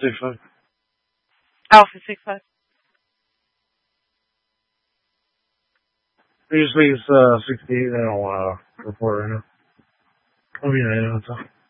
6'5". Alpha 6'5". Usually it's 68. I don't want to report right now. I mean, I know it's